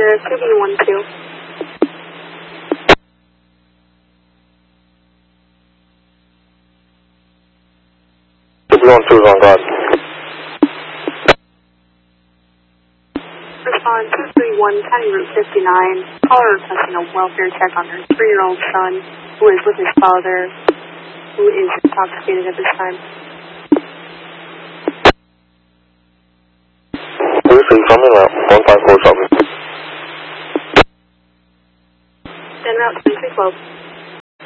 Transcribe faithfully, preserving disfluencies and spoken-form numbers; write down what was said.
Sheriff two B one two. two B one two is on guard. Respond two three one, County Route fifty-nine. Caller requesting a welfare check on her three-year-old son, who is with his father, who is intoxicated at this time. Please see coming out, one five four South. Then route twenty-three twelve.